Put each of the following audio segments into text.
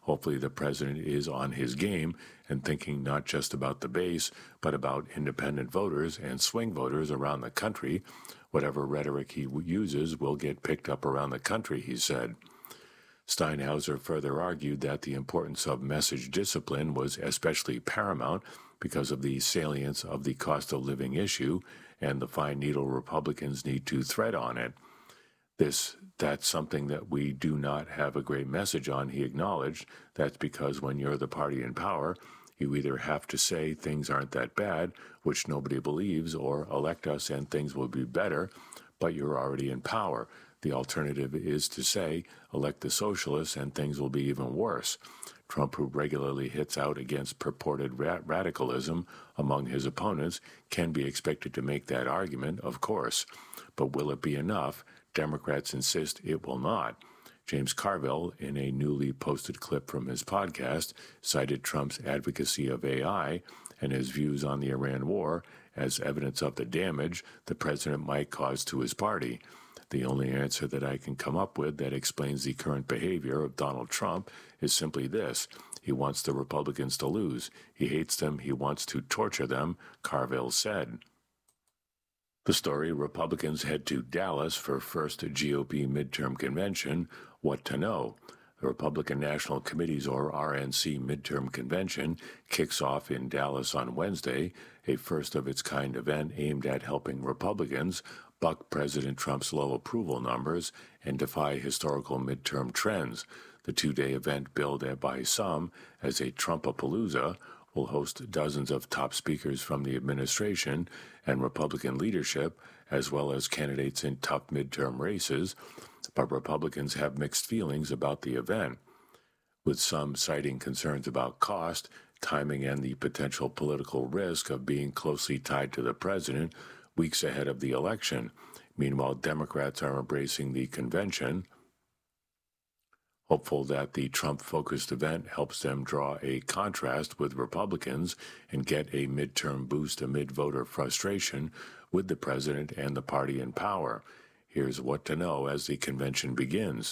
Hopefully the president is on his game and thinking not just about the base, but about independent voters and swing voters around the country. Whatever rhetoric he uses will get picked up around the country, he said. Steinhauser further argued that the importance of message discipline was especially paramount because of the salience of the cost of living issue and the fine needle Republicans need to thread on it. That's something that we do not have a great message on, he acknowledged. That's because when you're the party in power, you either have to say things aren't that bad, which nobody believes, or elect us and things will be better, but you're already in power. The alternative is to say, elect the socialists and things will be even worse. Trump, who regularly hits out against purported radicalism among his opponents, can be expected to make that argument, of course. But will it be enough? Democrats insist it will not. James Carville, in a newly posted clip from his podcast, cited Trump's advocacy of AI and his views on the Iran war as evidence of the damage the president might cause to his party. The only answer that I can come up with that explains the current behavior of Donald Trump is simply this. He wants the Republicans to lose. He hates them. He wants to torture them, Carville said. The story: Republicans head to Dallas for first GOP midterm convention. What to know? The Republican National Committee's, or RNC, midterm convention kicks off in Dallas on Wednesday, a first-of-its-kind event aimed at helping Republicans buck President Trump's low approval numbers and defy historical midterm trends. The two-day event, billed by some as a Trumpapalooza, will host dozens of top speakers from the administration and Republican leadership, as well as candidates in tough midterm races, but Republicans have mixed feelings about the event, with some citing concerns about cost, timing, and the potential political risk of being closely tied to the president weeks ahead of the election. Meanwhile, Democrats are embracing the convention, hopeful that the Trump-focused event helps them draw a contrast with Republicans and get a midterm boost amid voter frustration with the president and the party in power. Here's what to know as the convention begins.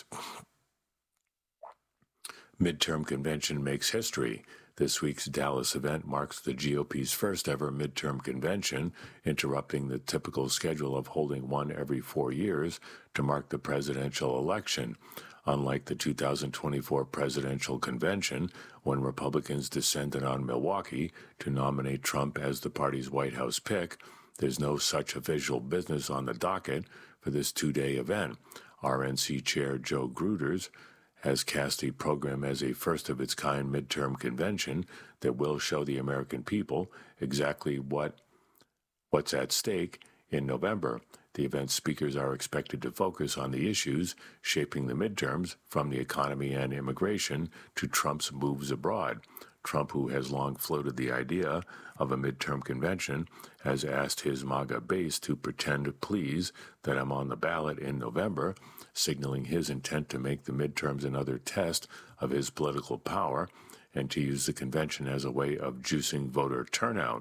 Midterm convention makes history. This week's Dallas event marks the GOP's first-ever midterm convention, interrupting the typical schedule of holding one every 4 years to mark the presidential election. Unlike the 2024 presidential convention, when Republicans descended on Milwaukee to nominate Trump as the party's White House pick, there's no such official business on the docket for this two-day event. RNC Chair Joe Gruters has cast the program as a first-of-its-kind midterm convention that will show the American people exactly what's at stake in November. The event's speakers are expected to focus on the issues shaping the midterms, from the economy and immigration to Trump's moves abroad. Trump, who has long floated the idea of a midterm convention, has asked his MAGA base to pretend please that I'm on the ballot in November, signaling his intent to make the midterms another test of his political power and to use the convention as a way of juicing voter turnout.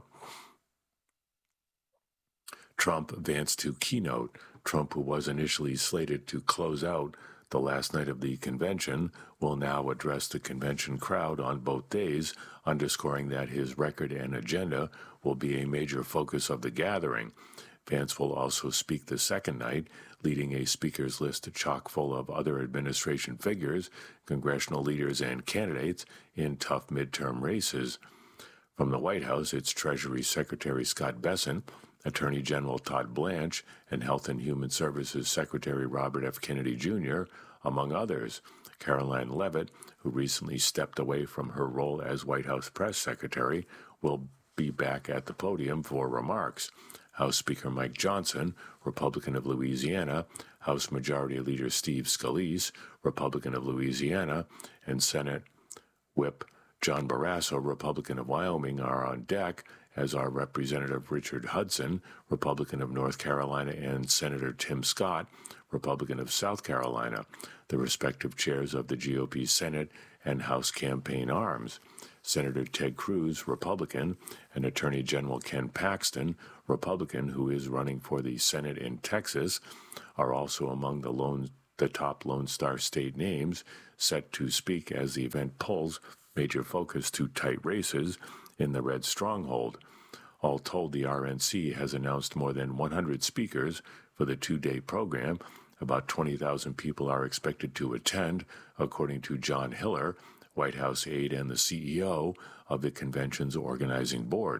Trump advanced to keynote. Trump, who was initially slated to close out the last night of the convention, will now address the convention crowd on both days, underscoring that his record and agenda will be a major focus of the gathering. Vance will also speak the second night, leading a speakers list chock full of other administration figures, congressional leaders, and candidates in tough midterm races. From the White House, it's Treasury Secretary Scott Bessent, Attorney General Todd Blanche, and Health and Human Services Secretary Robert F. Kennedy Jr., among others. Caroline Leavitt, who recently stepped away from her role as White House Press Secretary, will be back at the podium for remarks. House Speaker Mike Johnson, Republican of Louisiana, House Majority Leader Steve Scalise, Republican of Louisiana, and Senate Whip John Barrasso, Republican of Wyoming, are on deck, as are Representative Richard Hudson, Republican of North Carolina, and Senator Tim Scott, Republican of South Carolina, the respective chairs of the GOP Senate and House campaign arms. Senator Ted Cruz, Republican, and Attorney General Ken Paxton, Republican, who is running for the Senate in Texas, are also among the lone the top Lone Star State names set to speak as the event pulls major focus to tight races in the red stronghold. All told, the RNC has announced more than 100 speakers for the two-day program. About 20,000 people are expected to attend, according to John Hiller, White House aide and the CEO of the convention's organizing board.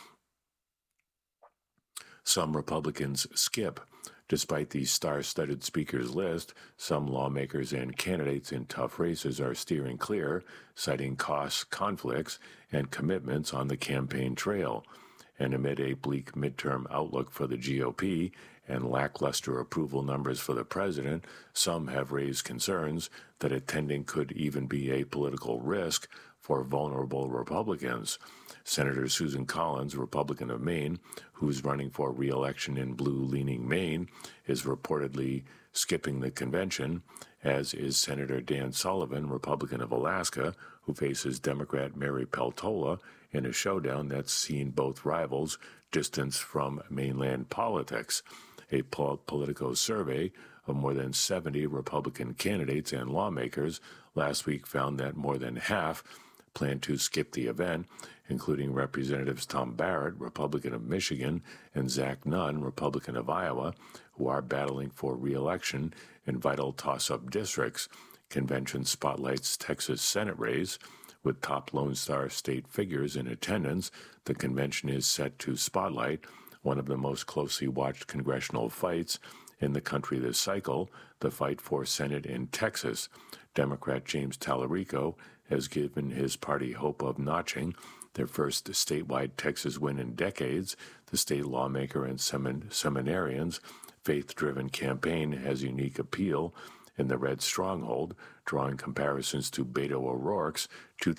Some Republicans skip. Despite the star-studded speakers list, some lawmakers and candidates in tough races are steering clear, citing costs, conflicts, and commitments on the campaign trail. And amid a bleak midterm outlook for the GOP and lackluster approval numbers for the president, some have raised concerns that attending could even be a political risk for vulnerable Republicans. Senator Susan Collins, Republican of Maine, who's running for re-election in blue-leaning Maine, is reportedly skipping the convention, as is Senator Dan Sullivan, Republican of Alaska, who faces Democrat Mary Peltola in a showdown that's seen both rivals distance from mainland politics. A Politico survey of more than 70 Republican candidates and lawmakers last week found that more than half plan to skip the event, including Representatives Tom Barrett, Republican of Michigan, and Zach Nunn, Republican of Iowa, who are battling for re-election in vital toss-up districts. Convention spotlights Texas Senate race. With top Lone Star State figures in attendance, the convention is set to spotlight one of the most closely watched congressional fights in the country this cycle, the fight for Senate in Texas. Democrat James Tallarico has given his party hope of notching their first statewide Texas win in decades. The state lawmaker and seminarians' faith-driven campaign has unique appeal in the red stronghold, drawing comparisons to Beto O'Rourke's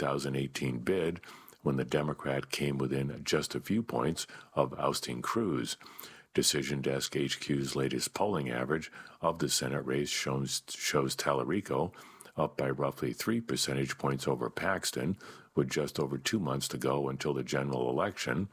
2018 bid, when the Democrat came within just a few points of ousting Cruz. Decision Desk HQ's latest polling average of the Senate race shows Tallarico up by roughly 3 percentage points over Paxton, with just over 2 months to go until the general election.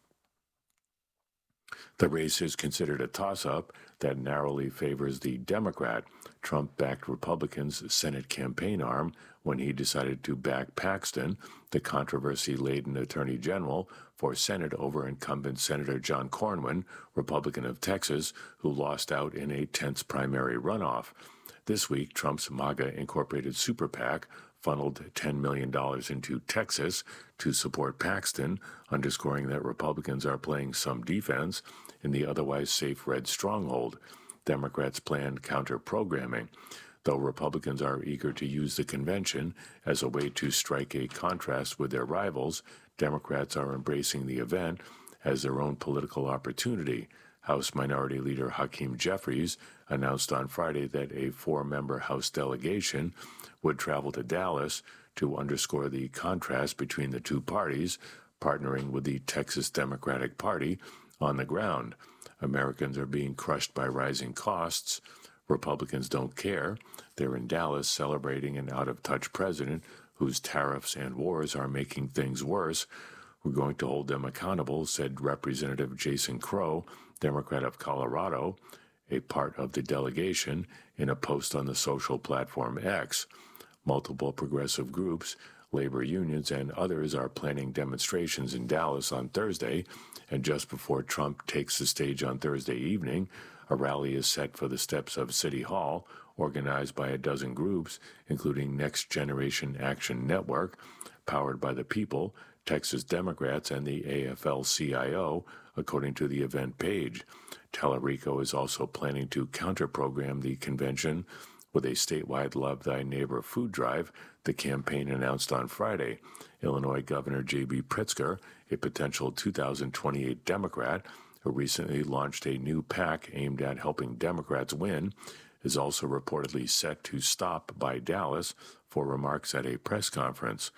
The race is considered a toss-up that narrowly favors the Democrat. Trump-backed Republicans' Senate campaign arm when he decided to back Paxton, the controversy-laden attorney general, for Senate over incumbent Senator John Cornyn, Republican of Texas, who lost out in a tense primary runoff. This week, Trump's MAGA-incorporated super PAC funneled $10 million into Texas to support Paxton, underscoring that Republicans are playing some defense in the otherwise safe red stronghold. Democrats planned counter-programming. Though Republicans are eager to use the convention as a way to strike a contrast with their rivals, Democrats are embracing the event as their own political opportunity. House Minority Leader Hakeem Jeffries announced on Friday that a 4-member House delegation would travel to Dallas to underscore the contrast between the two parties, partnering with the Texas Democratic Party on the ground. Americans are being crushed by rising costs. Republicans don't care. They're in Dallas celebrating an out-of-touch president whose tariffs and wars are making things worse. We're going to hold them accountable, said Representative Jason Crow, Democrat of Colorado, a part of the delegation, in a post on the social platform X. Multiple progressive groups, labor unions, and others are planning demonstrations in Dallas on Thursday, and just before Trump takes the stage on Thursday evening, a rally is set for the steps of City Hall, organized by a dozen groups, including Next Generation Action Network, Powered by the People, Texas Democrats, and the AFL-CIO, according to the event page. Tallarico is also planning to counter-program the convention with a statewide Love Thy Neighbor food drive, the campaign announced on Friday. Illinois Governor J.B. Pritzker, a potential 2028 Democrat, who recently launched a new PAC aimed at helping Democrats win, is also reportedly set to stop by Dallas for remarks at a press conference.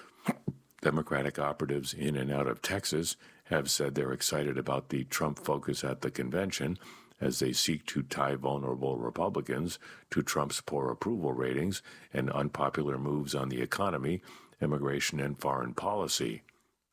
Democratic operatives in and out of Texas have said they're excited about the Trump focus at the convention as they seek to tie vulnerable Republicans to Trump's poor approval ratings and unpopular moves on the economy, immigration, and foreign policy.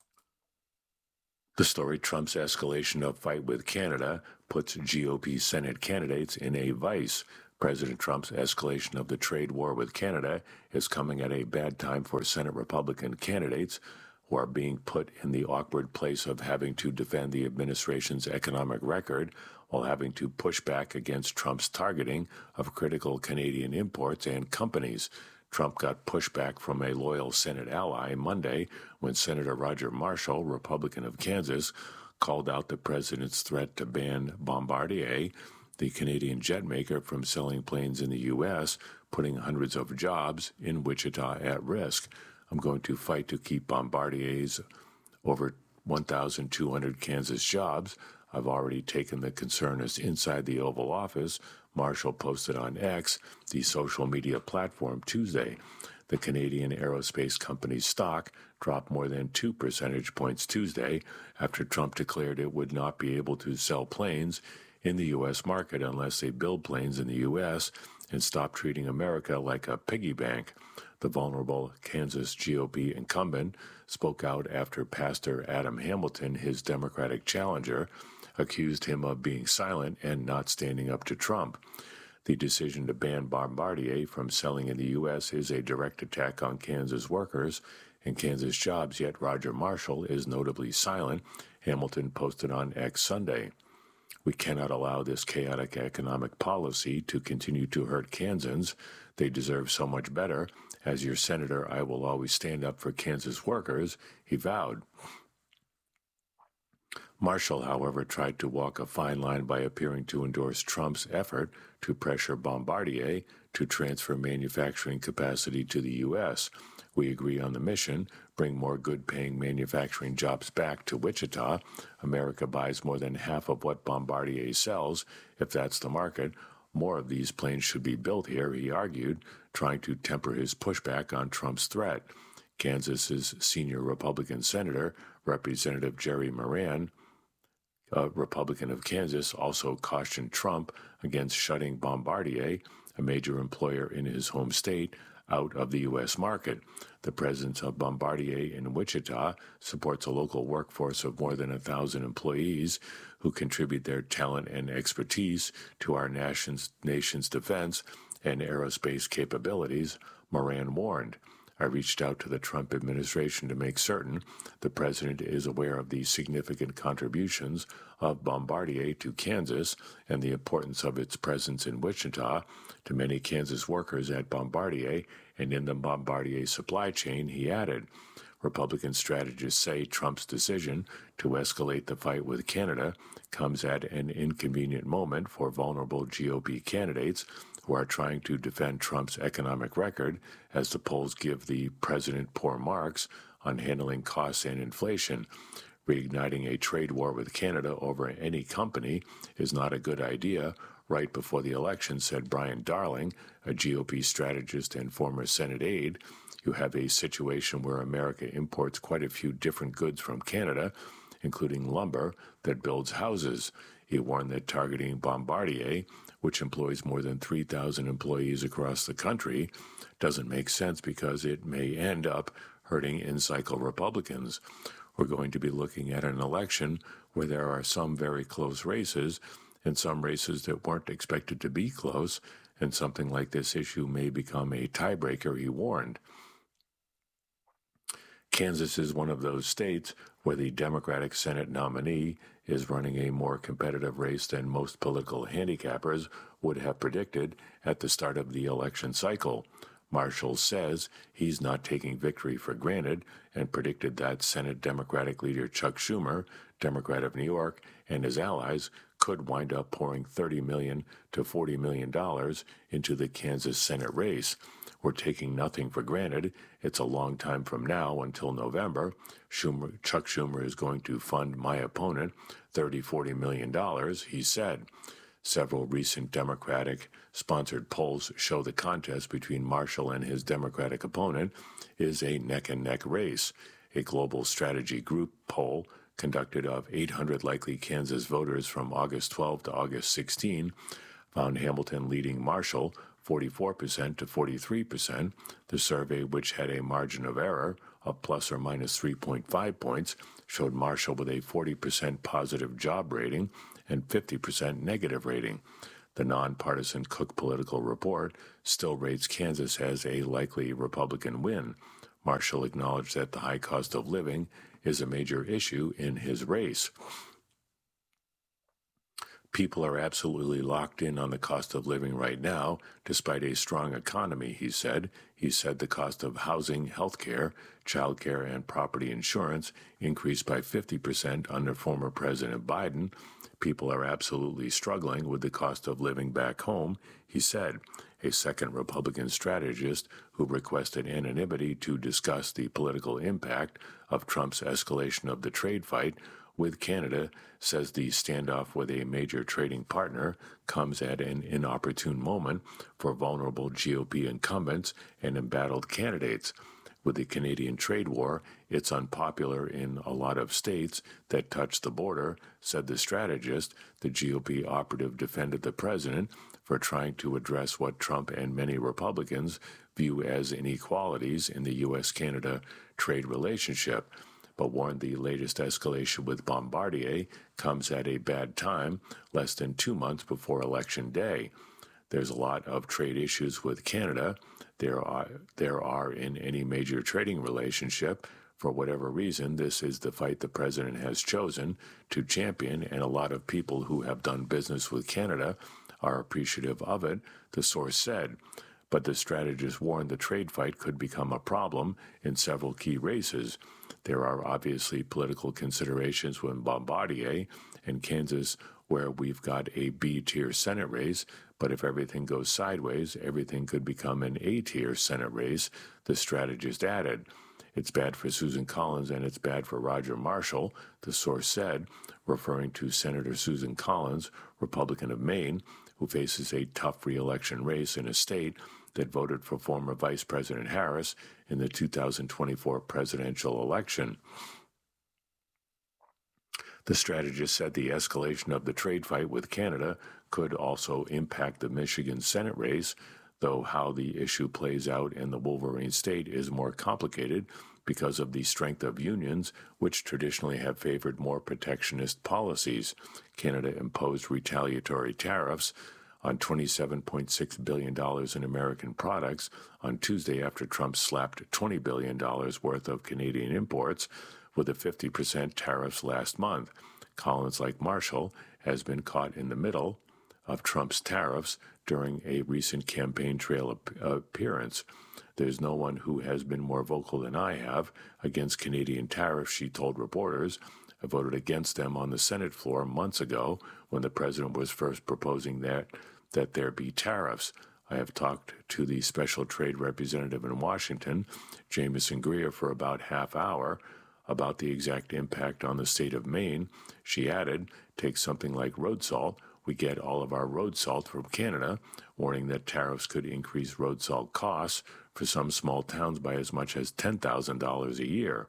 The story: Trump's escalation of fight with Canada puts GOP Senate candidates in a vice. President Trump's escalation of the trade war with Canada is coming at a bad time for Senate Republican candidates who are being put in the awkward place of having to defend the administration's economic record while having to push back against Trump's targeting of critical Canadian imports and companies. Trump got pushback from a loyal Senate ally Monday when Senator Roger Marshall, Republican of Kansas, called out the president's threat to ban Bombardier, the Canadian jet maker, from selling planes in the U.S., putting hundreds of jobs in Wichita at risk. I'm going to fight to keep Bombardier's over 1,200 Kansas jobs. I've already taken the concern as inside the Oval Office, Marshall posted on X, the social media platform, Tuesday. The Canadian aerospace company's stock dropped more than 2 percentage points Tuesday after Trump declared it would not be able to sell planes in the U.S. market unless they build planes in the U.S. and stop treating America like a piggy bank. The vulnerable Kansas GOP incumbent spoke out after Pastor Adam Hamilton, his Democratic challenger, accused him of being silent and not standing up to Trump. The decision to ban Bombardier from selling in the U.S. is a direct attack on Kansas workers and Kansas jobs, yet Roger Marshall is notably silent, Hamilton posted on X Sunday. We cannot allow this chaotic economic policy to continue to hurt Kansans. They deserve so much better. As your senator, I will always stand up for Kansas workers, he vowed. Marshall, however, tried to walk a fine line by appearing to endorse Trump's effort to pressure Bombardier to transfer manufacturing capacity to the U.S. We agree on the mission, bring more good-paying manufacturing jobs back to Wichita. America buys more than half of what Bombardier sells. If that's the market, more of these planes should be built here, he argued, trying to temper his pushback on Trump's threat. Kansas's senior Republican senator, Representative Jerry Moran, a Republican of Kansas, also cautioned Trump against shutting Bombardier, a major employer in his home state, out of the U.S. market. The presence of Bombardier in Wichita supports a local workforce of more than 1,000 employees who contribute their talent and expertise to our nation's defense and aerospace capabilities, Moran warned. I reached out to the Trump administration to make certain the president is aware of the significant contributions of Bombardier to Kansas and the importance of its presence in Wichita to many Kansas workers at Bombardier and in the Bombardier supply chain, he added. Republican strategists say Trump's decision to escalate the fight with Canada comes at an inconvenient moment for vulnerable GOP candidates who are trying to defend Trump's economic record as the polls give the president poor marks on handling costs and inflation. Reigniting a trade war with Canada over any company is not a good idea right before the election, said Brian Darling, a GOP strategist and former Senate aide. You have a situation where America imports quite a few different goods from Canada, including lumber that builds houses. He warned that targeting Bombardier, which employs more than 3,000 employees across the country, doesn't make sense because it may end up hurting in-cycle Republicans. We're going to be looking at an election where there are some very close races and some races that weren't expected to be close, and something like this issue may become a tiebreaker, he warned. Kansas is one of those states where the Democratic Senate nominee is running a more competitive race than most political handicappers would have predicted at the start of the election cycle. Marshall says he's not taking victory for granted and predicted that Senate Democratic leader Chuck Schumer, Democrat of New York, and his allies could wind up pouring $30 million to $40 million into the Kansas Senate race. We're taking nothing for granted. It's a long time from now until November. Chuck Schumer is going to fund my opponent $30-40 million, he said. Several recent Democratic-sponsored polls show the contest between Marshall and his Democratic opponent is a neck-and-neck race. A Global Strategy Group poll conducted of 800 likely Kansas voters from August 12 to August 16 found Hamilton leading Marshall 44% to 43%. The survey, which had a margin of error of plus or minus 3.5 points, showed Marshall with a 40% positive job rating and 50% negative rating. The nonpartisan Cook Political Report still rates Kansas as a likely Republican win. Marshall acknowledged that the high cost of living is a major issue in his race. People are absolutely locked in on the cost of living right now, despite a strong economy, he said. He said the cost of housing, health care, child care, and property insurance increased by 50% under former President Biden. People are absolutely struggling with the cost of living back home, he said. A second Republican strategist who requested anonymity to discuss the political impact of Trump's escalation of the trade fight with Canada says the standoff with a major trading partner comes at an inopportune moment for vulnerable GOP incumbents and embattled candidates. With the Canadian trade war, it's unpopular in a lot of states that touch the border, said the strategist. The GOP operative defended the president for trying to address what Trump and many Republicans view as inequalities in the U.S.-Canada trade relationship, but warned the latest escalation with Bombardier comes at a bad time, less than 2 months before Election Day. There's a lot of trade issues with Canada. There are in any major trading relationship. For whatever reason, this is the fight the president has chosen to champion, and a lot of people who have done business with Canada are appreciative of it, the source said. But the strategist warned the trade fight could become a problem in several key races. There are obviously political considerations with Bombardier and Kansas, where we've got a B-tier Senate race, but if everything goes sideways, everything could become an A-tier Senate race, the strategist added. It's bad for Susan Collins and it's bad for Roger Marshall, the source said, referring to Senator Susan Collins, Republican of Maine, who faces a tough re-election race in a state that voted for former Vice President Harris in the 2024 presidential election. The strategist said the escalation of the trade fight with Canada could also impact the Michigan Senate race, though how the issue plays out in the Wolverine state is more complicated because of the strength of unions, which traditionally have favored more protectionist policies. Canada imposed retaliatory tariffs on $27.6 billion in American products on Tuesday after Trump slapped $20 billion worth of Canadian imports with the 50% tariffs last month. Collins, like Marshall, has been caught in the middle of Trump's tariffs during a recent campaign trail appearance. There's no one who has been more vocal than I have against Canadian tariffs, she told reporters. I voted against them on the Senate floor months ago when the president was first proposing that there be tariffs. I have talked to the special trade representative in Washington, Jamieson Greer, for about half hour about the exact impact on the state of Maine. She added, take something like road salt. We get all of our road salt from Canada, warning that tariffs could increase road salt costs for some small towns by as much as $10,000 a year.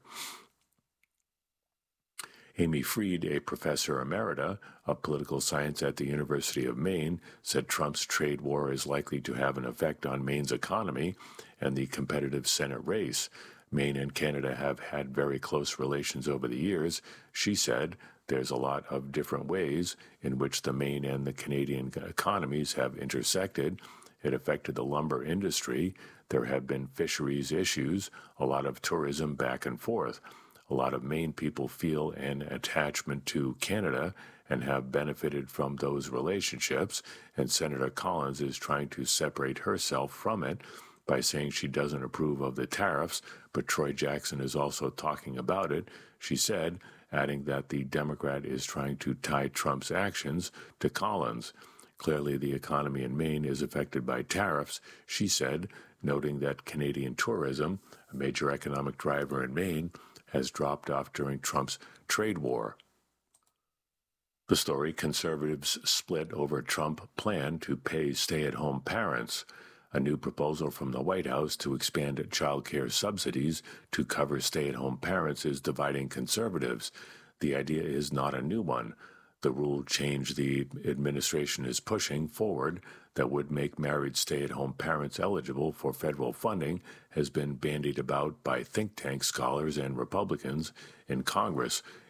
Amy Fried, a professor emerita of political science at the University of Maine, said Trump's trade war is likely to have an effect on Maine's economy and the competitive Senate race. Maine and Canada have had very close relations over the years. She said there's a lot of different ways in which the Maine and the Canadian economies have intersected. It affected the lumber industry. There have been fisheries issues, a lot of tourism back and forth. A lot of Maine people feel an attachment to Canada and have benefited from those relationships, and Senator Collins is trying to separate herself from it by saying she doesn't approve of the tariffs, but Troy Jackson is also talking about it, she said, adding that the Democrat is trying to tie Trump's actions to Collins. Clearly, the economy in Maine is affected by tariffs, she said, noting that Canadian tourism, a major economic driver in Maine, has dropped off during Trump's trade war. The story, conservatives split over Trump plan to pay stay-at-home parents. A new proposal from the White House to expand child care subsidies to cover stay-at-home parents is dividing conservatives. The idea is not a new one. The rule change the administration is pushing forward that would make married stay-at-home parents eligible for federal funding has been bandied about by think tank scholars and Republicans in Congress.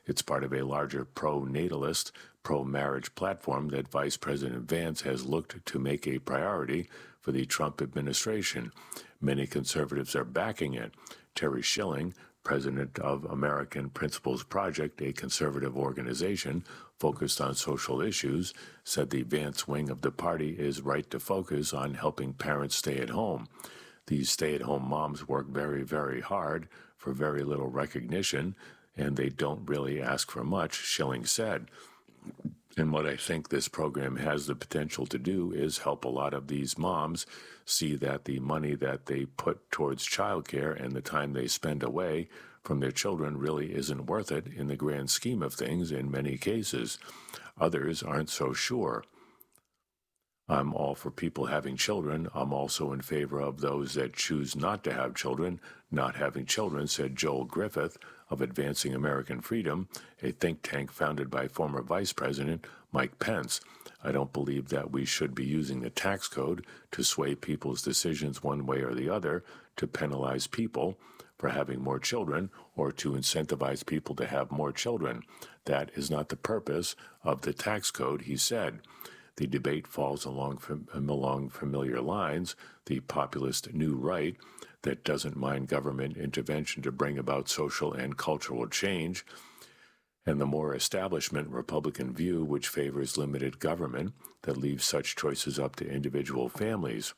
It's part of a larger pro-natalist, pro-marriage platform that Vice President Vance has looked to make a priority for the Trump administration. Many conservatives are backing it. Terry Schilling, president of American Principles Project, a conservative organization focused on social issues, said the Vance wing of the party is right to focus on helping parents stay at home. These stay-at-home moms work very, very hard for very little recognition, and they don't really ask for much, Schilling said. And what I think this program has the potential to do is help a lot of these moms see that the money that they put towards childcare and the time they spend away from their children really isn't worth it in the grand scheme of things in many cases. Others aren't so sure. I'm all for people having children. I'm also in favor of those that choose not to have children, not having children, said Joel Griffith of Advancing American Freedom, a think tank founded by former Vice President Mike Pence. I don't believe that we should be using the tax code to sway people's decisions one way or the other, to penalize people for having more children or to incentivize people to have more children. That is not the purpose of the tax code, he said. The debate falls along familiar lines. The populist new right that doesn't mind government intervention to bring about social and cultural change, and the more establishment Republican view which favors limited government that leaves such choices up to individual families.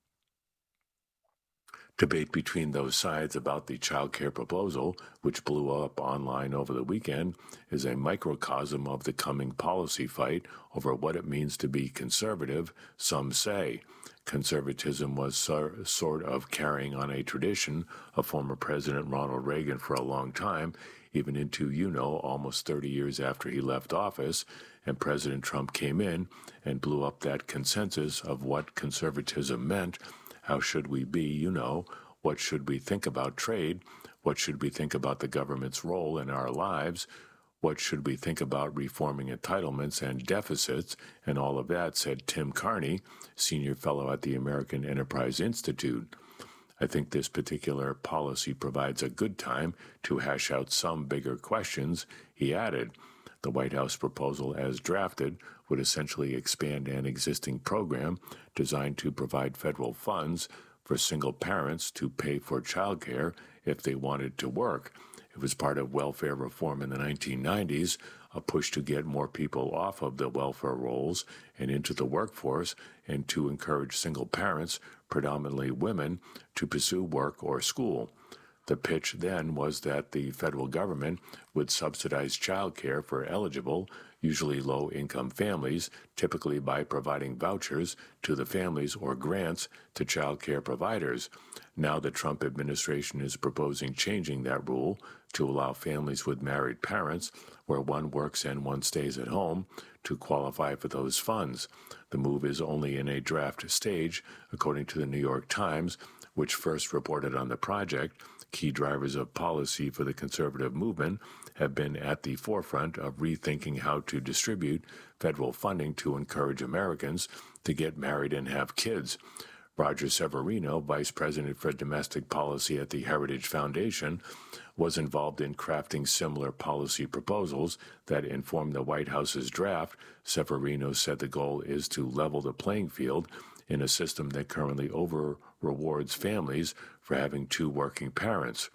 Debate between those sides about the child care proposal, which blew up online over the weekend, is a microcosm of the coming policy fight over what it means to be conservative, some say. Conservatism was sort of carrying on a tradition of former President Ronald Reagan for a long time, even into, almost 30 years after he left office, and President Trump came in and blew up that consensus of what conservatism meant. How should we be, what should we think about trade? What should we think about the government's role in our lives? What should we think about reforming entitlements and deficits? And all of that, said Tim Carney, senior fellow at the American Enterprise Institute. I think this particular policy provides a good time to hash out some bigger questions, he added. The White House proposal, as drafted, would essentially expand an existing program designed to provide federal funds for single parents to pay for childcare if they wanted to work. It was part of welfare reform in the 1990s, a push to get more people off of the welfare rolls and into the workforce, and to encourage single parents, predominantly women, to pursue work or school. The pitch then was that the federal government would subsidize child care for eligible, usually low-income families, typically by providing vouchers to the families or grants to child care providers. Now the Trump administration is proposing changing that rule to allow families with married parents, where one works and one stays at home, to qualify for those funds. The move is only in a draft stage, according to the New York Times, which first reported on the project. Key drivers of policy for the conservative movement have been at the forefront of rethinking how to distribute federal funding to encourage Americans to get married and have kids. Roger Severino, vice president for domestic policy at the Heritage Foundation, was involved in crafting similar policy proposals that informed the White House's draft. Severino said the goal is to level the playing field in a system that currently over-rewards families for having two working parents.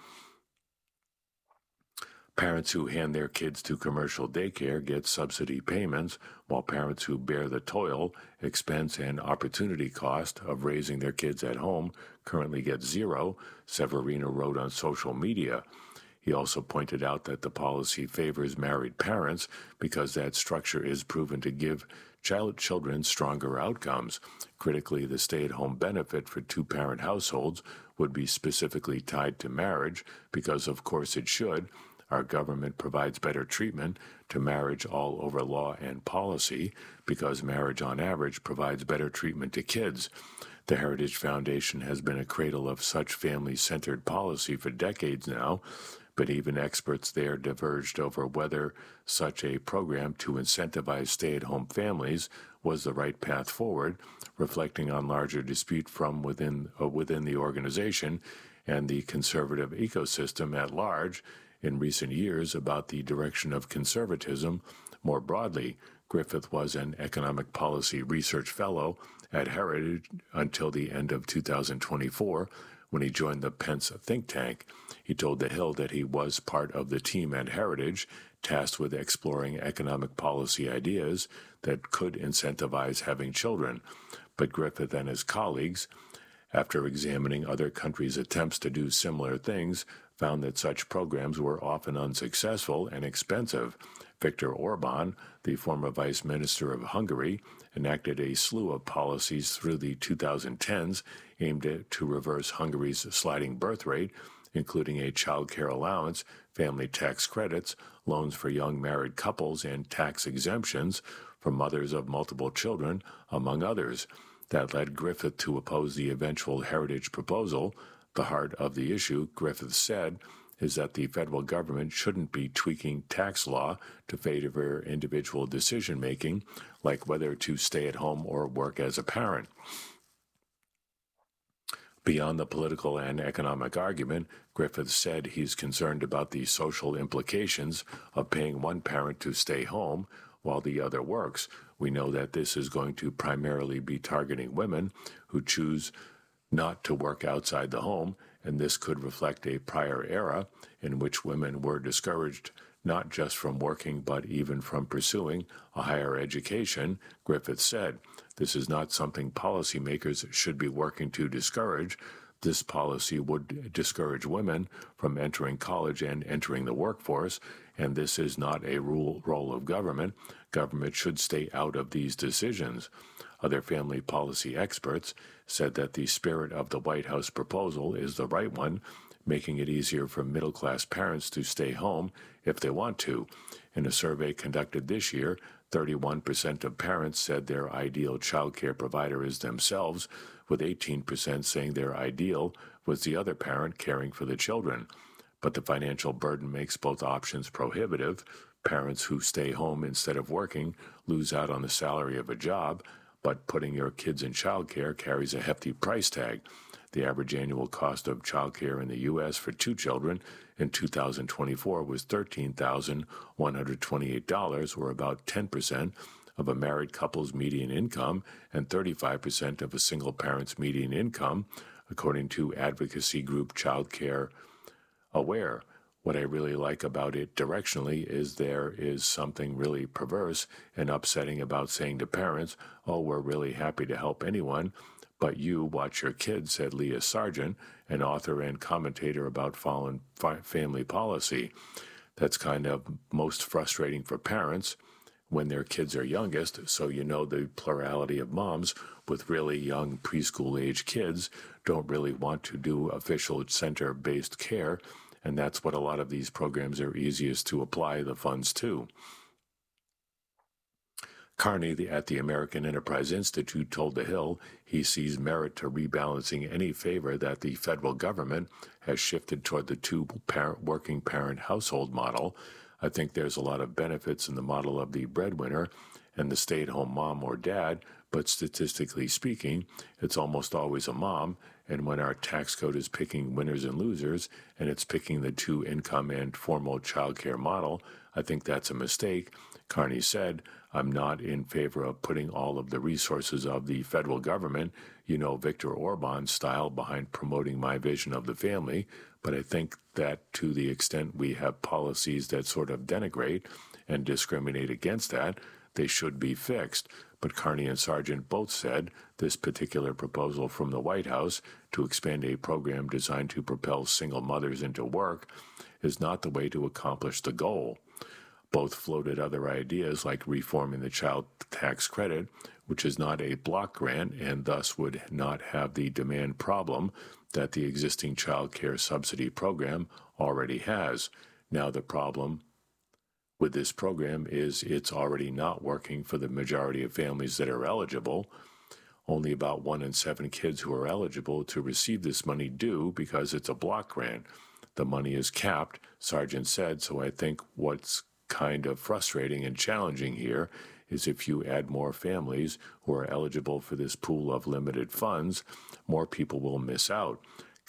Parents who hand their kids to commercial daycare get subsidy payments, while parents who bear the toil, expense, and opportunity cost of raising their kids at home currently get zero, Severino wrote on social media. He also pointed out that the policy favors married parents because that structure is proven to give children stronger outcomes. Critically, the stay-at-home benefit for two-parent households would be specifically tied to marriage because, of course, it should. Our government provides better treatment to marriage all over law and policy because marriage on average provides better treatment to kids. The Heritage Foundation has been a cradle of such family-centered policy for decades now, but even experts there diverged over whether such a program to incentivize stay-at-home families was the right path forward, reflecting on larger dispute from within the organization and the conservative ecosystem at large. in recent years about the direction of conservatism more broadly. Griffith was an economic policy research fellow at Heritage until the end of 2024, when he joined the Pence think tank. He told The Hill that he was part of the team at Heritage tasked with exploring economic policy ideas that could incentivize having children. But Griffith and his colleagues, after examining other countries' attempts to do similar things, found that such programs were often unsuccessful and expensive. Viktor Orban, the former vice minister of Hungary, enacted a slew of policies through the 2010s aimed to reverse Hungary's sliding birth rate, including a child care allowance, family tax credits, loans for young married couples, and tax exemptions for mothers of multiple children, among others. That led Griffith to oppose the eventual Heritage proposal. The heart of the issue, Griffith said, is that the federal government shouldn't be tweaking tax law to favor individual decision-making, like whether to stay at home or work as a parent. Beyond the political and economic argument, Griffith said he's concerned about the social implications of paying one parent to stay home while the other works. We know that this is going to primarily be targeting women who choose not to work outside the home, and this could reflect a prior era in which women were discouraged not just from working but even from pursuing a higher education. Griffith said, "This is not something policymakers should be working to discourage. This policy would discourage women from entering college and entering the workforce, and this is not a role of government. Government should stay out of these decisions." Other family policy experts said that the spirit of the White House proposal is the right one, making it easier for middle-class parents to stay home if they want to. In a survey conducted this year, 31% of parents said their ideal child care provider is themselves, with 18% saying their ideal was the other parent caring for the children. But the financial burden makes both options prohibitive. Parents who stay home instead of working lose out on the salary of a job, but putting your kids in child care carries a hefty price tag. The average annual cost of child care in the U.S. for two children in 2024 was $13,128, or about 10% of a married couple's median income and 35% of a single parent's median income, according to advocacy group Child Care Aware. What I really like about it directionally is there is something really perverse and upsetting about saying to parents, "Oh, we're really happy to help anyone, but you watch your kids," said Leah Sargent, an author and commentator about foreign family policy. That's kind of most frustrating for parents when their kids are youngest, so you know the plurality of moms with really young preschool-age kids don't really want to do official center-based care, and that's what a lot of these programs are easiest to apply the funds to. Carney at the American Enterprise Institute told The Hill he sees merit to rebalancing any favor that the federal government has shifted toward the working parent household model. "I think there's a lot of benefits in the model of the breadwinner and the stay-at-home mom or dad, but statistically speaking, it's almost always a mom, and when our tax code is picking winners and losers, and it's picking the two-income and formal child care model, I think that's a mistake." Carney said, "I'm not in favor of putting all of the resources of the federal government, Viktor Orban's style, behind promoting my vision of the family, but I think that to the extent we have policies that sort of denigrate and discriminate against that, they should be fixed." But Carney and Sargent both said this particular proposal from the White House to expand a program designed to propel single mothers into work is not the way to accomplish the goal. Both floated other ideas like reforming the child tax credit, which is not a block grant and thus would not have the demand problem that the existing child care subsidy program already has. Now the problem with this program is it's already not working for the majority of families that are eligible. Only about 1 in 7 kids who are eligible to receive this money do, because it's a block grant. The money is capped, Sargent said, so I think what's kind of frustrating and challenging here is if you add more families who are eligible for this pool of limited funds, more people will miss out.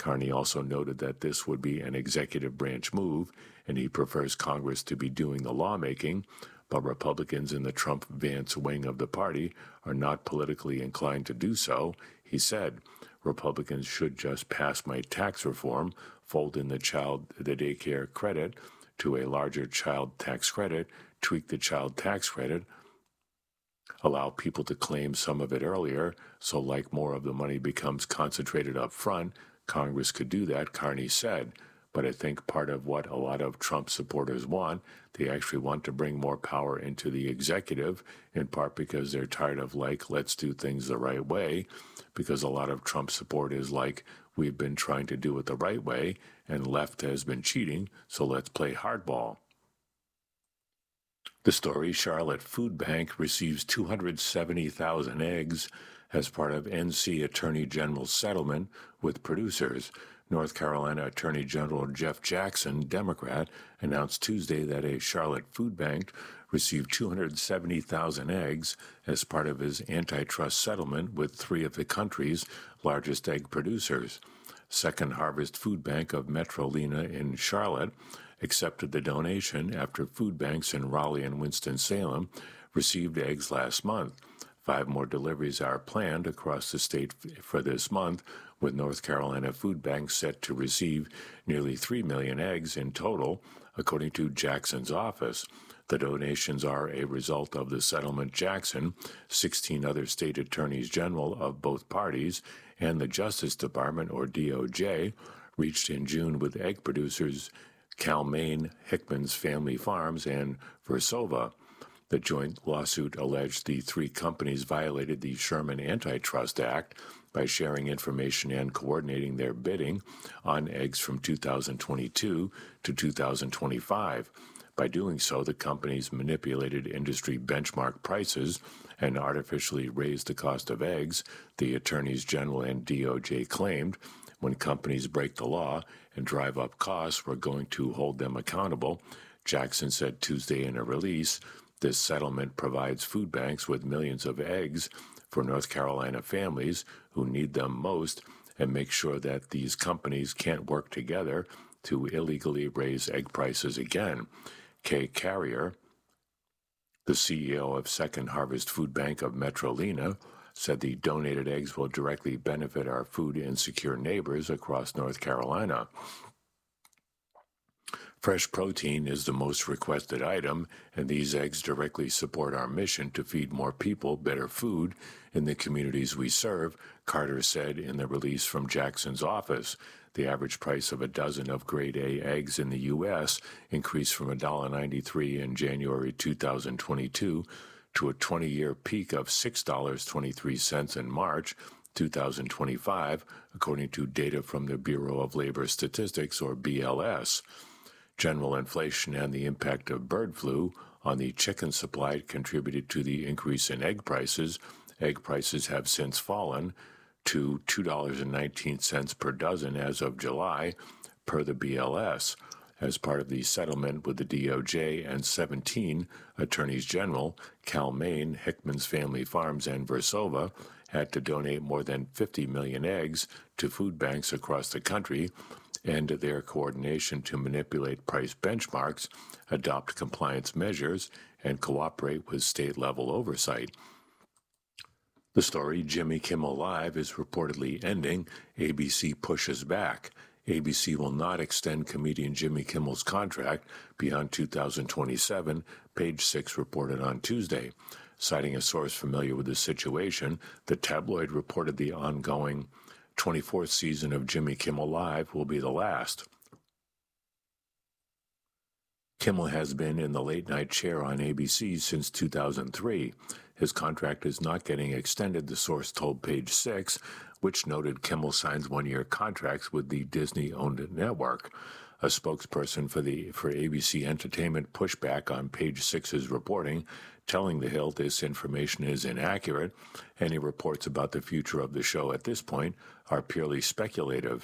Carney also noted that this would be an executive branch move, and he prefers Congress to be doing the lawmaking, but Republicans in the Trump-Vance wing of the party are not politically inclined to do so. He said, Republicans should just pass my tax reform, fold in the daycare credit to a larger child tax credit, tweak the child tax credit, allow people to claim some of it earlier, so like more of the money becomes concentrated up front. Congress could do that, Carney said. But I think part of what a lot of Trump supporters want, they actually want to bring more power into the executive, in part because they're tired of let's do things the right way, because a lot of Trump support is we've been trying to do it the right way, and left has been cheating, so let's play hardball. The story, Charlotte Food Bank receives 270,000 eggs as part of NC Attorney General's settlement with producers. North Carolina Attorney General Jeff Jackson, Democrat, announced Tuesday that a Charlotte food bank received 270,000 eggs as part of his antitrust settlement with three of the country's largest egg producers. Second Harvest Food Bank of Metrolina in Charlotte accepted the donation after food banks in Raleigh and Winston-Salem received eggs last month. 5 more deliveries are planned across the state for this month, with North Carolina food banks set to receive nearly 3 million eggs in total, according to Jackson's office. The donations are a result of the settlement Jackson, 16 other state attorneys general of both parties, and the Justice Department, or DOJ, reached in June with egg producers Cal-Maine, Hickman's Family Farms, and Versova. The joint lawsuit alleged the 3 companies violated the Sherman Antitrust Act by sharing information and coordinating their bidding on eggs from 2022 to 2025. By doing so, the companies manipulated industry benchmark prices and artificially raised the cost of eggs, the attorneys general and DOJ claimed. When companies break the law and drive up costs, we're going to hold them accountable, Jackson said Tuesday in a release. This settlement provides food banks with millions of eggs for North Carolina families who need them most, and make sure that these companies can't work together to illegally raise egg prices again. Kay Carrier, the CEO of Second Harvest Food Bank of Metrolina, said the donated eggs will directly benefit our food insecure neighbors across North Carolina. Fresh protein is the most requested item, and these eggs directly support our mission to feed more people better food in the communities we serve, Carter said in the release from Jackson's office. The average price of a dozen of grade A eggs in the U.S. increased from $1.93 in January 2022 to a 20-year peak of $6.23 in March 2025, according to data from the Bureau of Labor Statistics, or BLS. General inflation and the impact of bird flu on the chicken supply contributed to the increase in egg prices. Egg prices have since fallen to $2.19 per dozen as of July, per the BLS. As part of the settlement with the DOJ and 17 attorneys general, Cal-Maine, Hickman's Family Farms, and Versova had to donate more than 50 million eggs to food banks across the country, and their coordination to manipulate price benchmarks, adopt compliance measures, and cooperate with state-level oversight. The story, Jimmy Kimmel Live, is reportedly ending. ABC pushes back. ABC will not extend comedian Jimmy Kimmel's contract beyond 2027, Page Six reported on Tuesday. Citing a source familiar with the situation, the tabloid reported the ongoing 24th season of Jimmy Kimmel Live will be the last. Kimmel has been in the late-night chair on ABC since 2003. His contract is not getting extended, the source told Page Six, which noted Kimmel signs 1-year contracts with the Disney-owned network. A spokesperson for ABC Entertainment pushed back on Page Six's reporting, telling The Hill this information is inaccurate. Any reports about the future of the show at this point are purely speculative.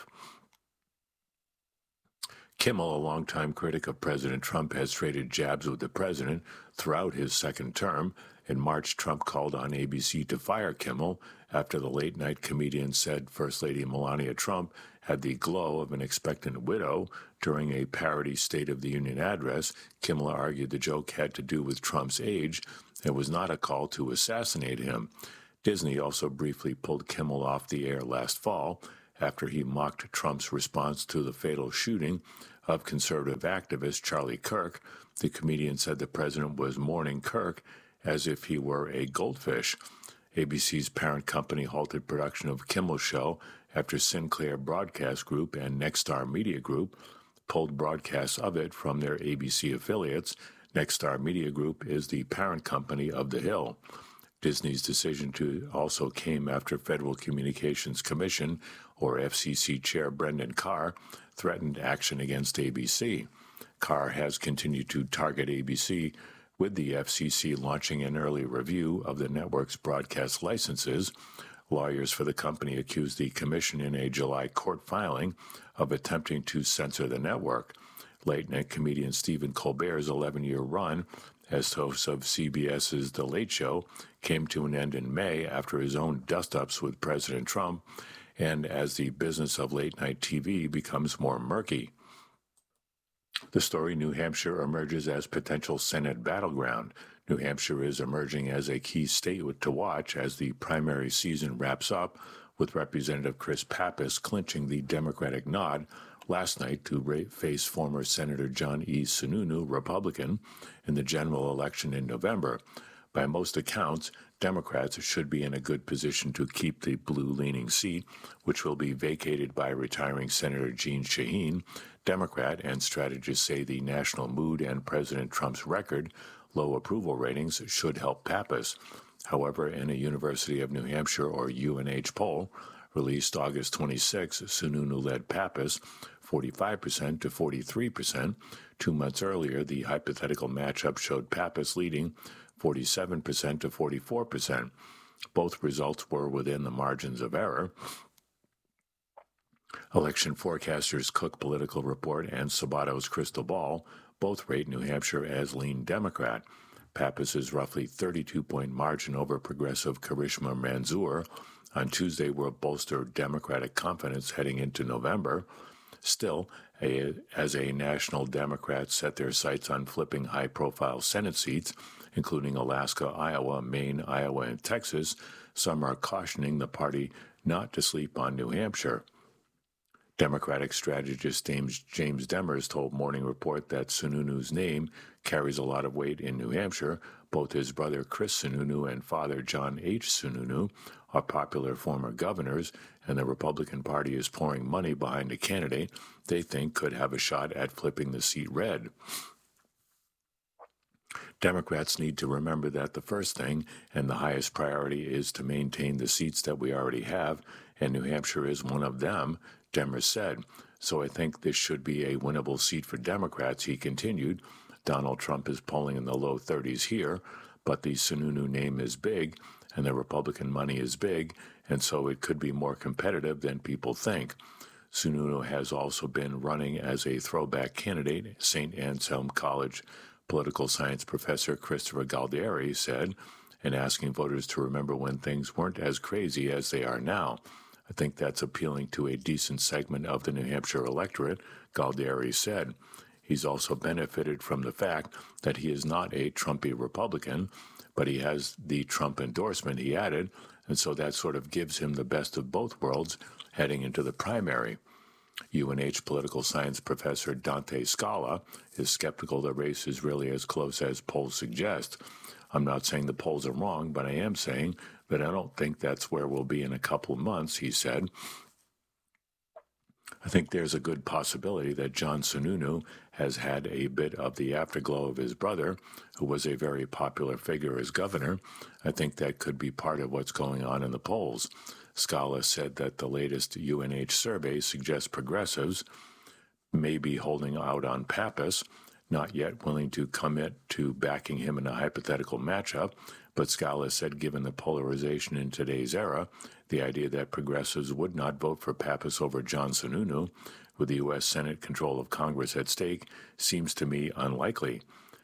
Kimmel, a longtime critic of President Trump, has traded jabs with the president throughout his second term, In March, Trump called on ABC to fire Kimmel after the late-night comedian said First Lady Melania Trump had the glow of an expectant widow. During a parody State of the Union address, Kimmel argued the joke had to do with Trump's age and was not a call to assassinate him. Disney also briefly pulled Kimmel off the air last fall after he mocked Trump's response to the fatal shooting of conservative activist Charlie Kirk. The comedian said the president was mourning Kirk as if he were a goldfish. ABC's parent company halted production of Kimmel's show after Sinclair Broadcast Group and Nexstar Media Group pulled broadcasts of it from their ABC affiliates. Nexstar Media Group is the parent company of The Hill. Disney's decision also came after Federal Communications Commission, or FCC Chair Brendan Carr, threatened action against ABC. Carr has continued to target ABC, with the FCC launching an early review of the network's broadcast licenses. Lawyers for the company accused the commission in a July court filing of attempting to censor the network. Late-night comedian Stephen Colbert's 11-year run as host of CBS's The Late Show came to an end in May after his own dust-ups with President Trump and as the business of late-night TV becomes more murky. The story: New Hampshire emerges as potential Senate battleground. New Hampshire is emerging as a key state to watch as the primary season wraps up, with Representative Chris Pappas clinching the Democratic nod last night to face former Senator John E. Sununu, Republican, in the general election in November. By most accounts, Democrats should be in a good position to keep the blue-leaning seat, which will be vacated by retiring Senator Jeanne Shaheen, Democrat, and strategists say the national mood and President Trump's record low approval ratings should help Pappas. However, in a University of New Hampshire, or UNH, poll released August 26, Sununu led Pappas 45% to 43%. 2 months earlier, the hypothetical matchup showed Pappas leading 47% to 44%. Both results were within the margins of error. Election forecasters Cook Political Report and Sabato's Crystal Ball both rate New Hampshire as lean Democrat. Pappas's roughly 32-point margin over progressive Karishma Manzoor on Tuesday will bolster Democratic confidence heading into November. Still, as a national Democrats set their sights on flipping high-profile Senate seats, including Alaska, Iowa, Maine, Iowa, and Texas, some are cautioning the party not to sleep on New Hampshire. Democratic strategist James Demers told Morning Report that Sununu's name carries a lot of weight in New Hampshire. Both his brother Chris Sununu and father John H. Sununu are popular former governors, and the Republican Party is pouring money behind a candidate they think could have a shot at flipping the seat red. Democrats need to remember that the first thing and the highest priority is to maintain the seats that we already have, and New Hampshire is one of them, Demers said. So I think this should be a winnable seat for Democrats, he continued. Donald Trump is polling in the low 30s here, but the Sununu name is big, and the Republican money is big, and so it could be more competitive than people think. Sununu has also been running as a throwback candidate. St. Anselm College political science professor Christopher Galdieri said, and asking voters to remember when things weren't as crazy as they are now. I think that's appealing to a decent segment of the New Hampshire electorate, Galdieri said. He's also benefited from the fact that he is not a Trumpy Republican, but he has the Trump endorsement, he added, and so that sort of gives him the best of both worlds heading into the primary. UNH political science professor Dante Scala is skeptical the race is really as close as polls suggest. I'm not saying the polls are wrong, but I am saying that I don't think that's where we'll be in a couple of months, he said. I think there's a good possibility that John Sununu has had a bit of the afterglow of his brother, who was a very popular figure as governor. I think that could be part of what's going on in the polls. Scala said that the latest UNH survey suggests progressives may be holding out on Pappas, not yet willing to commit to backing him in a hypothetical matchup, but Scala said given the polarization in today's era, the idea that progressives would not vote for Pappas over John Sununu, with the U.S. Senate control of Congress at stake, seems to me unlikely.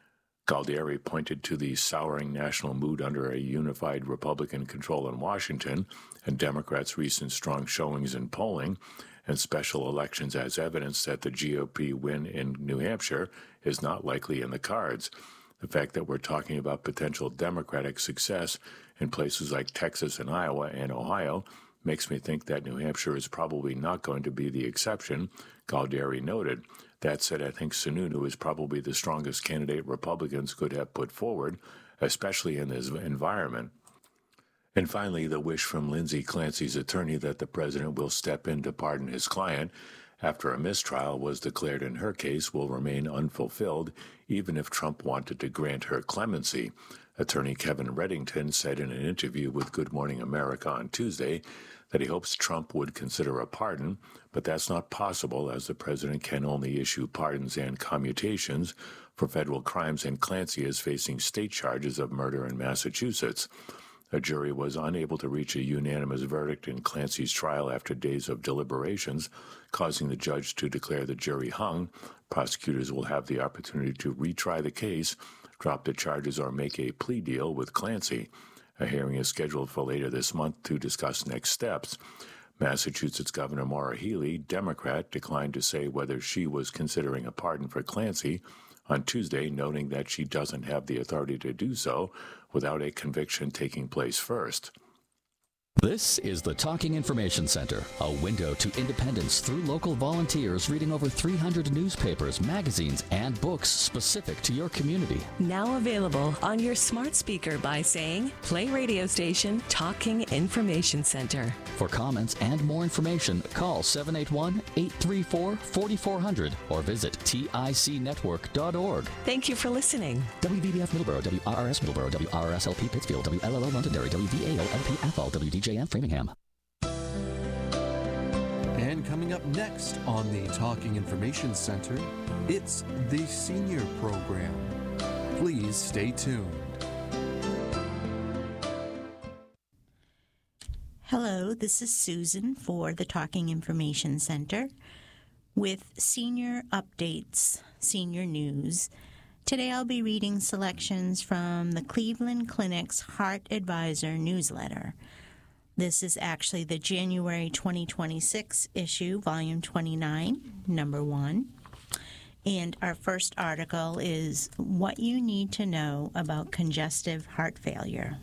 Galdieri pointed to the souring national mood under a unified Republican control in Washington and Democrats' recent strong showings in polling and special elections as evidence that the GOP win in New Hampshire is not likely in the cards. The fact that we're talking about potential Democratic success in places like Texas and Iowa and Ohio makes me think that New Hampshire is probably not going to be the exception, Galdieri noted. That said, I think Sununu is probably the strongest candidate Republicans could have put forward, especially in this environment. And finally, the wish from Lindsay Clancy's attorney that the president will step in to pardon his client after a mistrial was declared in her case will remain unfulfilled, even if Trump wanted to grant her clemency. Attorney Kevin Reddington said in an interview with Good Morning America on Tuesday that he hopes Trump would consider a pardon, but that's not possible as the president can only issue pardons and commutations for federal crimes, and Clancy is facing state charges of murder in Massachusetts. A jury was unable to reach a unanimous verdict in Clancy's trial after days of deliberations, causing the judge to declare the jury hung. Prosecutors will have the opportunity to retry the case, drop the charges, or make a plea deal with Clancy. A hearing is scheduled for later this month to discuss next steps. Massachusetts Governor Maura Healey, Democrat, declined to say whether she was considering a pardon for Clancy on Tuesday, noting that she doesn't have the authority to do so without a conviction taking place first. This is the Talking Information Center, a window to independence through local volunteers reading over 300 newspapers, magazines, and books specific to your community. Now available on your smart speaker by saying, play radio station Talking Information Center. For comments and more information, call 781-834-4400 or visit ticnetwork.org. Thank you for listening. WVBF Middleborough, WRRS Middleborough, WRSLP Pittsfield, WLLO Londonderry, WVAO-LP Athol, WDJM Framingham. And coming up next on the Talking Information Center, it's the Senior Program. Please stay tuned. Hello, this is Susan for the Talking Information Center with senior updates, senior news. Today I'll be reading selections from the Cleveland Clinic's Heart Advisor newsletter. This is actually the January 2026 issue, volume 29, number 1. And our first article is What You Need to Know About Congestive Heart Failure.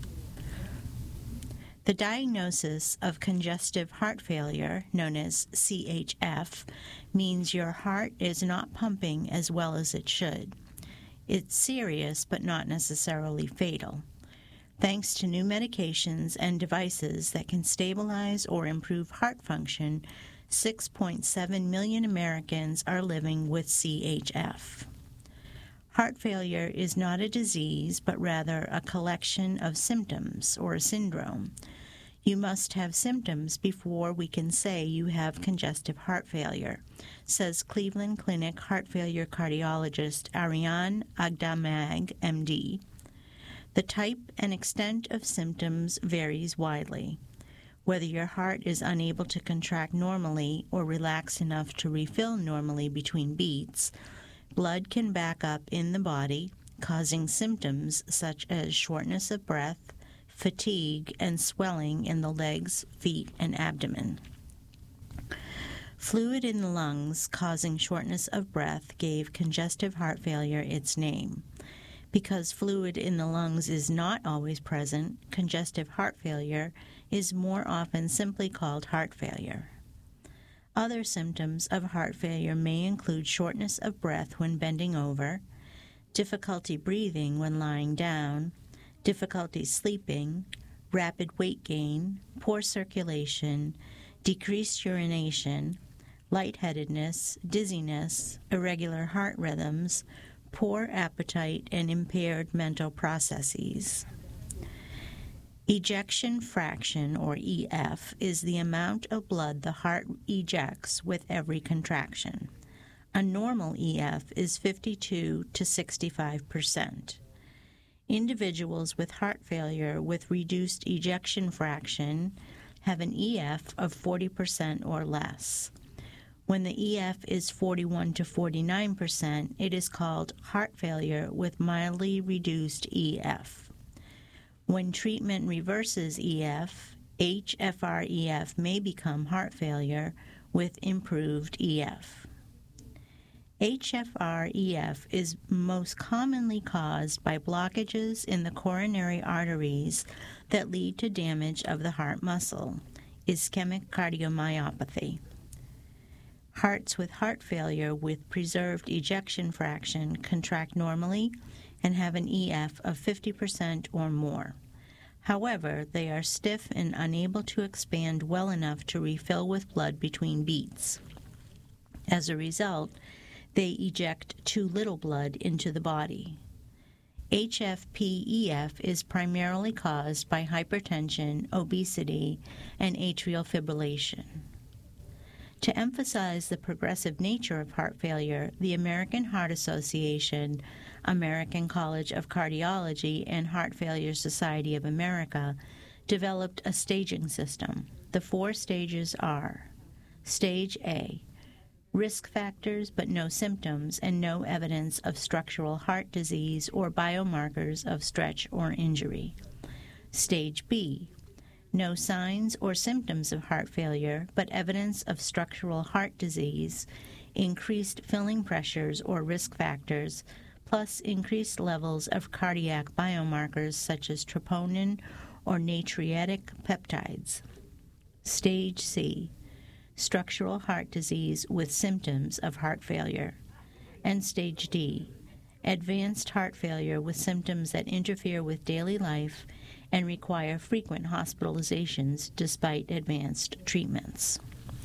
The diagnosis of congestive heart failure, known as CHF, means your heart is not pumping as well as it should. It's serious but not necessarily fatal. Thanks to new medications and devices that can stabilize or improve heart function, 6.7 million Americans are living with CHF. Heart failure is not a disease, but rather a collection of symptoms or a syndrome. You must have symptoms before we can say you have congestive heart failure, says Cleveland Clinic heart failure cardiologist Ariane Agdamag, MD. The type and extent of symptoms varies widely. Whether your heart is unable to contract normally or relax enough to refill normally between beats, blood can back up in the body, causing symptoms such as shortness of breath, fatigue, and swelling in the legs, feet, and abdomen. Fluid in the lungs causing shortness of breath gave congestive heart failure its name. Because fluid in the lungs is not always present, congestive heart failure is more often simply called heart failure. Other symptoms of heart failure may include shortness of breath when bending over, difficulty breathing when lying down, difficulty sleeping, rapid weight gain, poor circulation, decreased urination, lightheadedness, dizziness, irregular heart rhythms, poor appetite, and impaired mental processes. Ejection fraction, or EF, is the amount of blood the heart ejects with every contraction. A normal EF is 52 to 65%. Individuals with heart failure with reduced ejection fraction have an EF of 40% or less. When the EF is 41 to 49%, it is called heart failure with mildly reduced EF. When treatment reverses EF, HFrEF may become heart failure with improved EF. HFrEF is most commonly caused by blockages in the coronary arteries that lead to damage of the heart muscle, ischemic cardiomyopathy. Hearts with heart failure with preserved ejection fraction contract normally and have an EF of 50% or more. However, they are stiff and unable to expand well enough to refill with blood between beats. As a result, they eject too little blood into the body. HFpEF is primarily caused by hypertension, obesity, and atrial fibrillation. To emphasize the progressive nature of heart failure, the American Heart Association, American College of Cardiology, and Heart Failure Society of America developed a staging system. The 4 stages are: Stage A, risk factors but no symptoms and no evidence of structural heart disease or biomarkers of stretch or injury. Stage B, no signs or symptoms of heart failure, but evidence of structural heart disease, increased filling pressures or risk factors, plus increased levels of cardiac biomarkers such as troponin or natriuretic peptides. Stage C, structural heart disease with symptoms of heart failure. And Stage D, advanced heart failure with symptoms that interfere with daily life and require frequent hospitalizations despite advanced treatments.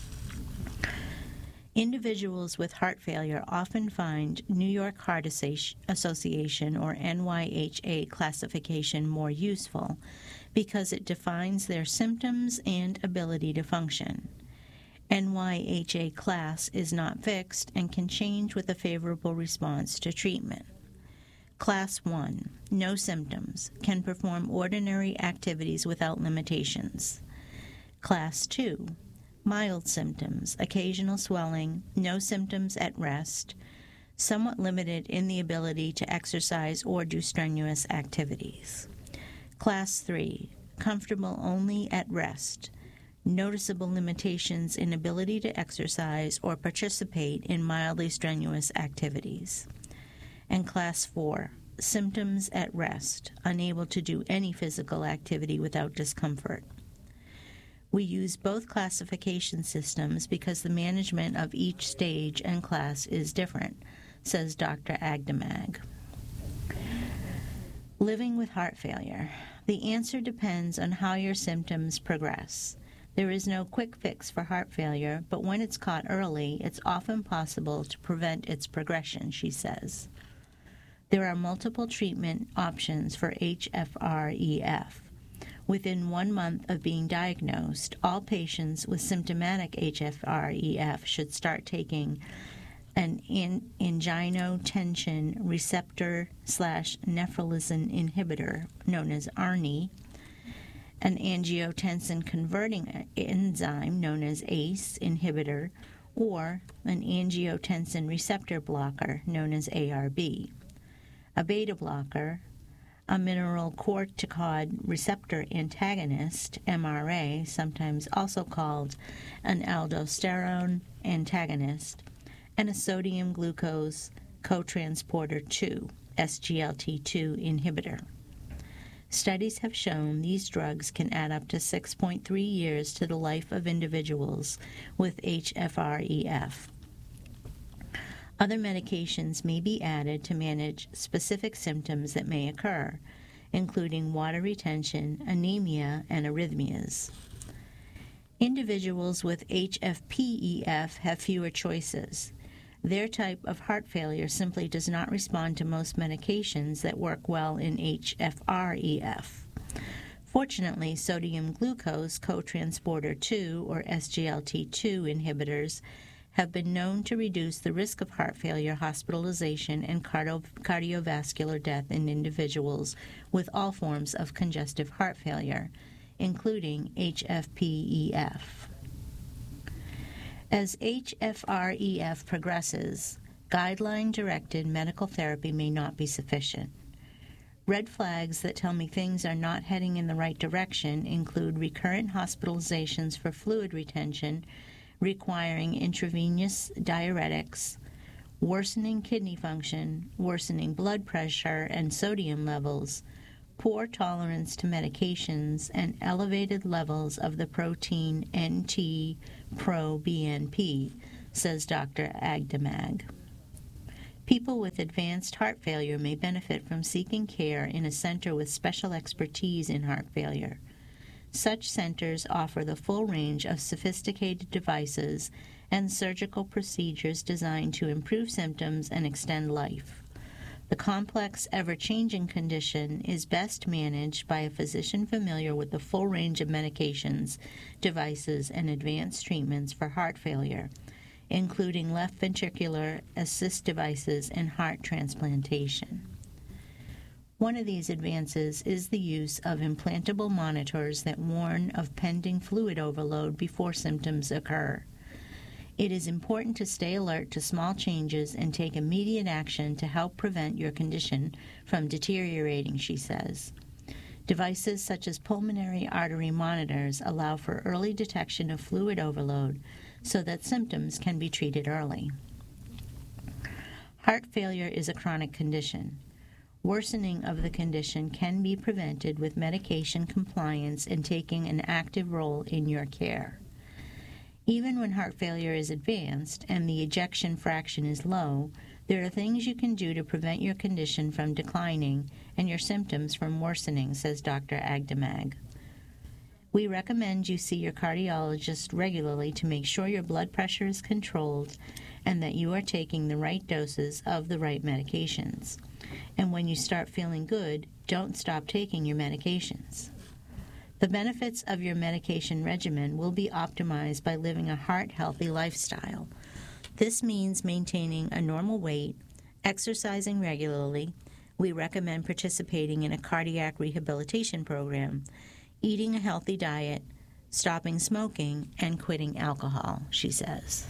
Individuals with heart failure often find New York Heart Association or NYHA classification more useful because it defines their symptoms and ability to function. NYHA class is not fixed and can change with a favorable response to treatment. Class 1, no symptoms, can perform ordinary activities without limitations. Class 2, mild symptoms, occasional swelling, no symptoms at rest, somewhat limited in the ability to exercise or do strenuous activities. Class 3, comfortable only at rest, noticeable limitations in ability to exercise or participate in mildly strenuous activities. And Class 4, symptoms at rest, unable to do any physical activity without discomfort. We use both classification systems because the management of each stage and class is different, says Dr. Agdamag. Living with heart failure. The answer depends on how your symptoms progress. There is no quick fix for heart failure, but when it's caught early, it's often possible to prevent its progression, she says. There are multiple treatment options for HFrEF. Within 1 month of being diagnosed, all patients with symptomatic HFrEF should start taking an angiotensin receptor/nephrolysin inhibitor, known as ARNI, an angiotensin converting enzyme, known as ACE inhibitor, or an angiotensin receptor blocker, known as ARB, a beta blocker, a mineralocorticoid receptor antagonist, MRA, sometimes also called an aldosterone antagonist, and a sodium glucose cotransporter 2, SGLT2 inhibitor. Studies have shown these drugs can add up to 6.3 years to the life of individuals with HFrEF. Other medications may be added to manage specific symptoms that may occur, including water retention, anemia, and arrhythmias. Individuals with HFpEF have fewer choices. Their type of heart failure simply does not respond to most medications that work well in HFrEF. Fortunately, sodium glucose cotransporter 2, or SGLT2 inhibitors, have been known to reduce the risk of heart failure, hospitalization, and cardiovascular death in individuals with all forms of congestive heart failure, including HFpEF. As HFrEF progresses, guideline-directed medical therapy may not be sufficient. Red flags that tell me things are not heading in the right direction include recurrent hospitalizations for fluid retention requiring intravenous diuretics, worsening kidney function, worsening blood pressure and sodium levels, poor tolerance to medications, and elevated levels of the protein NT-proBNP, says Dr. Agdamag. People with advanced heart failure may benefit from seeking care in a center with special expertise in heart failure. Such centers offer the full range of sophisticated devices and surgical procedures designed to improve symptoms and extend life. The complex, ever-changing condition is best managed by a physician familiar with the full range of medications, devices, and advanced treatments for heart failure, including left ventricular assist devices and heart transplantation. One of these advances is the use of implantable monitors that warn of pending fluid overload before symptoms occur. It is important to stay alert to small changes and take immediate action to help prevent your condition from deteriorating, she says. Devices such as pulmonary artery monitors allow for early detection of fluid overload so that symptoms can be treated early. Heart failure is a chronic condition. Worsening of the condition can be prevented with medication compliance and taking an active role in your care. Even when heart failure is advanced and the ejection fraction is low, there are things you can do to prevent your condition from declining and your symptoms from worsening, says Dr. Agdamag. We recommend you see your cardiologist regularly to make sure your blood pressure is controlled and that you are taking the right doses of the right medications. And when you start feeling good, don't stop taking your medications. The benefits of your medication regimen will be optimized by living a heart-healthy lifestyle. This means maintaining a normal weight, exercising regularly. We recommend participating in a cardiac rehabilitation program, eating a healthy diet, stopping smoking, and quitting alcohol, she says.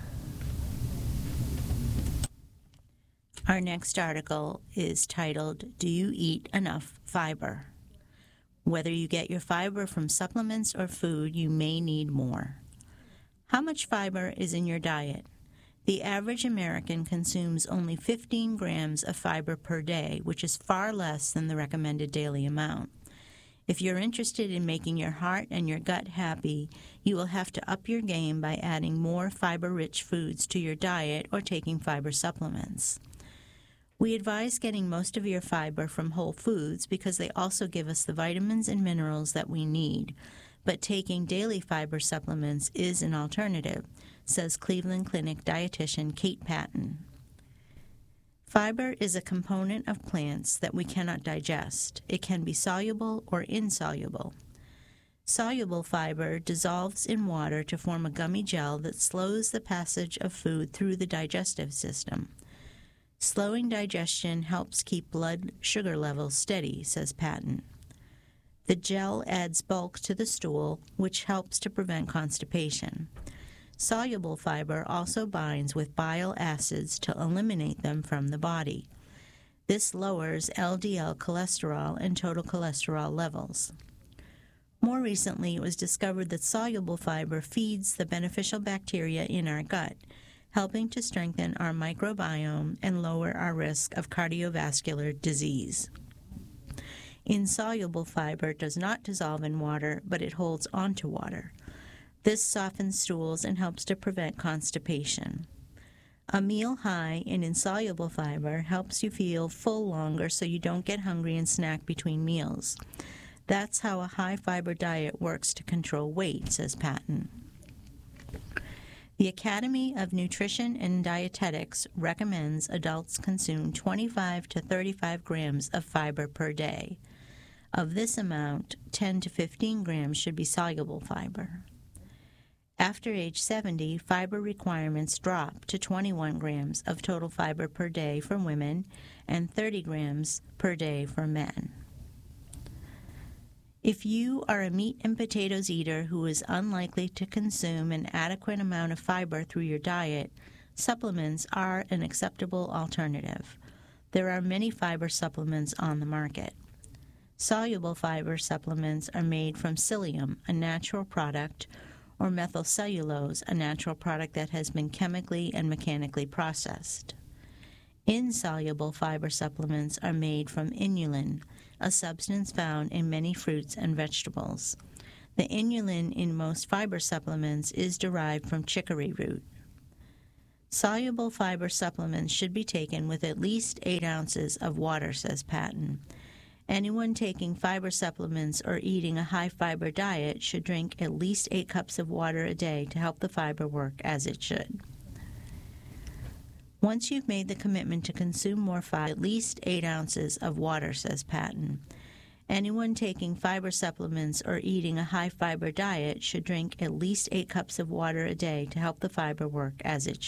Our next article is titled, Do You Eat Enough Fiber? Whether you get your fiber from supplements or food, you may need more. How much fiber is in your diet? The average American consumes only 15 grams of fiber per day, which is far less than the recommended daily amount. If you're interested in making your heart and your gut happy, you will have to up your game by adding more fiber-rich foods to your diet or taking fiber supplements. We advise getting most of your fiber from whole foods because they also give us the vitamins and minerals that we need, but taking daily fiber supplements is an alternative, says Cleveland Clinic dietitian Kate Patton. Fiber is a component of plants that we cannot digest. It can be soluble or insoluble. Soluble fiber dissolves in water to form a gummy gel that slows the passage of food through the digestive system. Slowing digestion helps keep blood sugar levels steady, says Patton. The gel adds bulk to the stool, which helps to prevent constipation. Soluble fiber also binds with bile acids to eliminate them from the body. This lowers LDL cholesterol and total cholesterol levels. More recently, it was discovered that soluble fiber feeds the beneficial bacteria in our gut, helping to strengthen our microbiome and lower our risk of cardiovascular disease. Insoluble fiber does not dissolve in water, but it holds onto water. This softens stools and helps to prevent constipation. A meal high in insoluble fiber helps you feel full longer so you don't get hungry and snack between meals. That's how a high-fiber diet works to control weight, says Patton. The Academy of Nutrition and Dietetics recommends adults consume 25 to 35 grams of fiber per day. Of this amount, 10 to 15 grams should be soluble fiber. After age 70, fiber requirements drop to 21 grams of total fiber per day for women and 30 grams per day for men. If you are a meat and potatoes eater who is unlikely to consume an adequate amount of fiber through your diet, supplements are an acceptable alternative. There are many fiber supplements on the market. Soluble fiber supplements are made from psyllium, a natural product, or methylcellulose, a natural product that has been chemically and mechanically processed. Insoluble fiber supplements are made from inulin, a substance found in many fruits and vegetables. The inulin in most fiber supplements is derived from chicory root. Soluble fiber supplements should be taken with at least 8 ounces of water, says Patton. Anyone taking fiber supplements or eating a high-fiber diet should drink at least 8 cups of water a day to help the fiber work as it should. Once you've made the commitment to consume more fiber, at least 8 ounces of water, says Patton. Anyone taking fiber supplements or eating a high-fiber diet should drink at least 8 cups of water a day to help the fiber work as it should.